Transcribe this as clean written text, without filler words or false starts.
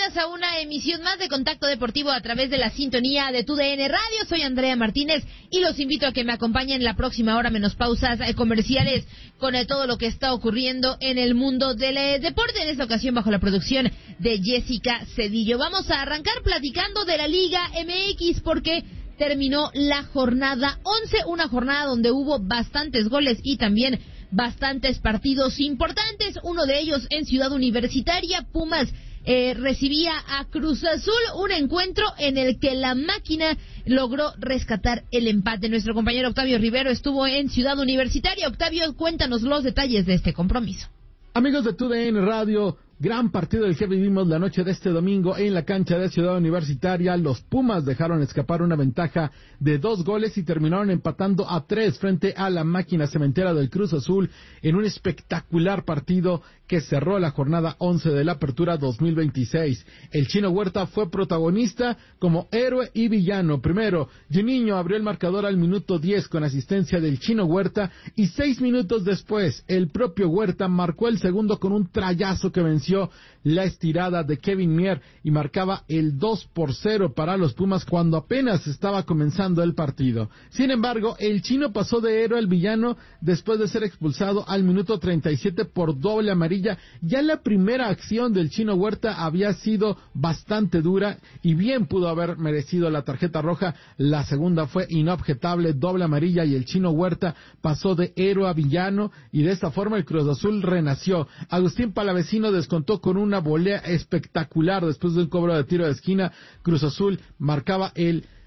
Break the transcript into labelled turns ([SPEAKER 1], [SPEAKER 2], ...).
[SPEAKER 1] bienvenidas a una emisión más de Contacto Deportivo a través de la sintonía de TUDN Radio. Soy Andrea Martínez y los invito a que me acompañen la próxima hora menos pausas comerciales con todo lo que está ocurriendo en el mundo del deporte, en esta ocasión bajo la producción de Jessica Cedillo. Vamos a arrancar platicando de la Liga MX porque terminó la jornada 11, una jornada donde hubo bastantes goles y también bastantes partidos importantes, uno de ellos en Ciudad Universitaria. Pumas recibía a Cruz Azul, un encuentro en el que la máquina logró rescatar el empate. Nuestro compañero Octavio Rivero estuvo en Ciudad Universitaria. Octavio, cuéntanos los detalles de este compromiso.
[SPEAKER 2] Amigos de TUDN Radio, gran partido el que vivimos la noche de este domingo en la cancha de Ciudad Universitaria. Los Pumas dejaron escapar una ventaja de 2 goles y terminaron empatando a 3 frente a la máquina cementera del Cruz Azul en un espectacular partido que cerró la jornada 11 de la Apertura 2026. El Chino Huerta fue protagonista como héroe y villano. Primero, Juninho abrió el marcador al minuto 10 con asistencia del Chino Huerta y 6 minutos después el propio Huerta marcó el segundo con un trayazo que venció la estirada de Kevin Mier y marcaba el 2-0 para los Pumas cuando apenas estaba comenzando el partido. Sin embargo, el Chino pasó de héroe al villano después de ser expulsado al minuto 37 por doble amarilla. Ya la primera acción del Chino Huerta había sido bastante dura y bien pudo haber merecido la tarjeta roja. La segunda fue inobjetable, doble amarilla, y el Chino Huerta pasó de héroe a villano y de esta forma el Cruz Azul renació. Agustín Palavecino descontó con una volea espectacular después de un cobro de tiro de esquina. Cruz Azul marcaba el